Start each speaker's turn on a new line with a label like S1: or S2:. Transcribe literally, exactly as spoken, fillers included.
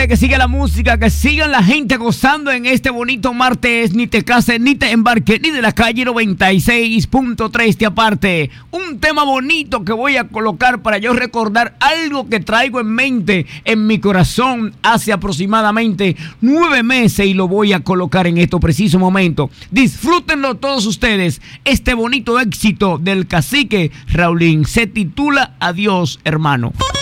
S1: señores, que siga la música, que sigan la gente gozando en este bonito martes. Ni te cases, ni te embarques, ni de la calle noventa y seis punto tres te aparte. Un tema bonito que voy a colocar para yo recordar algo que traigo en mente, en mi corazón, hace aproximadamente nueve meses, y lo voy a colocar en estos precisos momentos. Disfrútenlo todos ustedes. Este bonito éxito del cacique Raulín se titula Adiós, hermano.